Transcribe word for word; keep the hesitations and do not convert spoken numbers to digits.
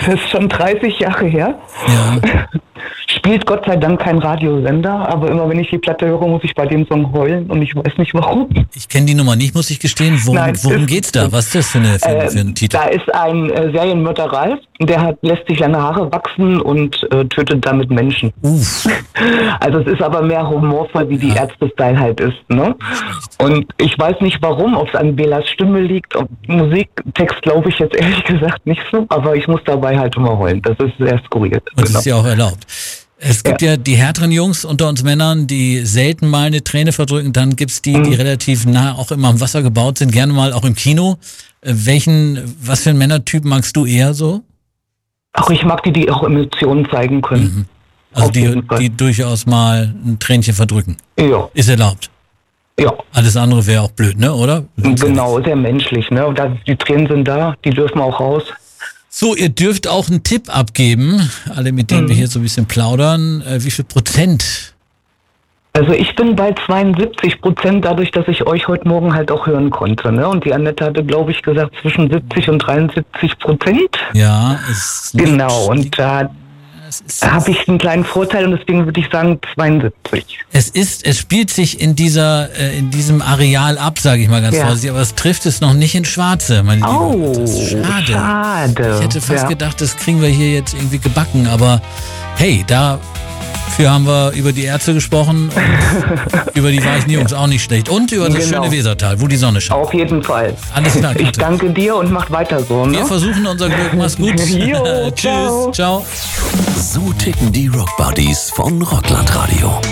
das ist schon dreißig Jahre her. Ja. Spielt Gott sei Dank kein Radiosender, aber immer wenn ich die Platte höre, muss ich bei dem Song heulen und ich weiß nicht warum. Ich kenne die Nummer nicht, muss ich gestehen. Worum, Nein, worum ist- geht's da? Was ist das für, eine, für, Äh, für ein Titel? Da ist ein äh, Serienmörder Ralf, der hat, lässt sich lange Haare wachsen und äh, tötet damit Menschen. Uff. Also es ist aber mehr humorvoll, wie die Ja. Ärzte-Style halt ist, ne? Und ich weiß nicht warum, ob es an Belas Stimme liegt, ob Musiktext glaube ich jetzt ehrlich gesagt nicht so, aber ich muss dabei halt immer heulen. Das ist sehr skurril. Und das Genau. ist ja auch erlaubt. Es gibt ja. die härteren Jungs unter uns Männern, die selten mal eine Träne verdrücken. Dann gibt's die, die relativ nah auch immer am Wasser gebaut sind, gerne mal auch im Kino. Äh, welchen, was für einen Männertyp magst du eher so? Ach, ich mag die, die auch Emotionen zeigen können. Mhm. Also Auf die, jeden Fall. die durchaus mal ein Tränchen verdrücken. Ja, Ist erlaubt. ja. Alles andere wäre auch blöd, ne, oder? Genau, sehr menschlich, ne? Und da, die Tränen sind da, die dürfen auch raus. So, ihr dürft auch einen Tipp abgeben, alle mit denen Mhm. wir hier so ein bisschen plaudern. Äh, wie viel Prozent? Also ich bin bei zweiundsiebzig Prozent dadurch, dass ich euch heute Morgen halt auch hören konnte, ne? Und die Annette hatte, glaube ich, gesagt zwischen siebzig und dreiundsiebzig Prozent. Ja, es Genau, liegt- und da es ist, habe ich einen kleinen Vorteil und deswegen würde ich sagen zweiundsiebzig. es ist, es spielt sich in dieser, äh, in diesem Areal ab, sage ich mal ganz Ja. vorsichtig, aber es trifft es noch nicht in Schwarze, meine Liebe. Oh, Das ist schade. schade. Ich hätte fast ja. gedacht, das kriegen wir hier jetzt irgendwie gebacken, aber hey, dafür haben wir über die Ärzte gesprochen und über die weichen Jungs auch nicht schlecht. Und über das Genau. schöne Wesertal, wo die Sonne scheint. Auf jeden Fall. Alles klar, Ich Katja. danke dir und macht weiter so, ne? Wir versuchen unser Glück. Mach's gut. Jo, Tschüss. ciao. Ciao. So ticken die Rockbuddies von Rockland Radio.